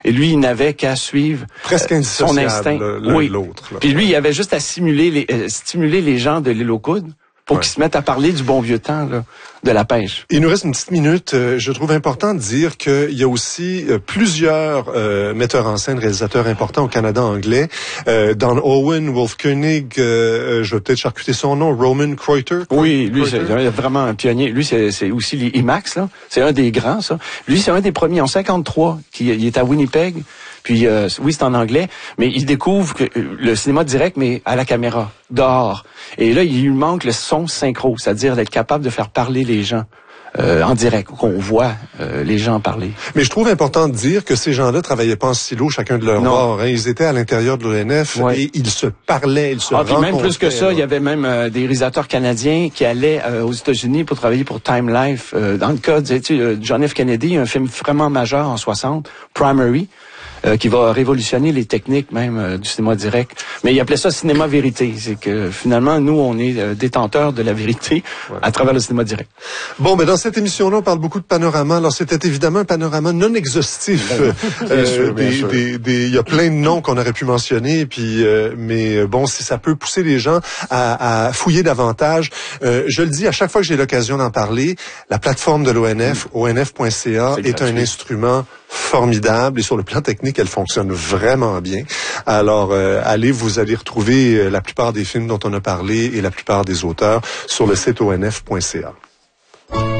Et lui, il n'avait qu'à suivre presque son instinct. L'un de l'autre. Puis lui, il avait juste à stimuler les gens de l'île aux Coudes pour qu'ils se mettent à parler du bon vieux temps là, de la pêche. Il nous reste une petite minute. Je trouve important de dire qu'il y a aussi plusieurs metteurs en scène, réalisateurs importants au Canada anglais. Don Owen, Wolf Koenig, je vais peut-être charcuter son nom, Roman Kreuter. Oui, lui, c'est vraiment un pionnier. Lui, c'est aussi les IMAX, là. C'est un des grands, ça. Lui, c'est un des premiers en 53, il est à Winnipeg. Puis, oui, c'est en anglais, mais il découvre que le cinéma direct, mais à la caméra, dehors. Et là, il lui manque le son synchro, c'est-à-dire d'être capable de faire parler les gens en direct, qu'on voit les gens parler. Mais je trouve important de dire que ces gens-là travaillaient pas en silo, chacun de leur bord. Hein. Ils étaient à l'intérieur de l'ONF et ils se parlaient, ils se rencontraient. Puis même plus que ça, il y avait même des réalisateurs canadiens qui allaient aux États-Unis pour travailler pour Time Life. Dans le cas de John F. Kennedy, un film vraiment majeur en 60, Primary, qui va révolutionner les techniques même du cinéma direct. Mais il appelait ça cinéma vérité. C'est que finalement, nous, on est détenteurs de la vérité à travers le cinéma direct. Bon, mais dans cette émission-là, on parle beaucoup de panorama. Alors, c'était évidemment un panorama non exhaustif. Il y a plein de noms qu'on aurait pu mentionner. Puis, mais bon, si ça peut pousser les gens à fouiller davantage, je le dis à chaque fois que j'ai l'occasion d'en parler, la plateforme de l'ONF, onf.ca, est un instrument formidable et sur le plan technique, elle fonctionne vraiment bien. Alors, vous allez retrouver la plupart des films dont on a parlé et la plupart des auteurs sur le site onf.ca.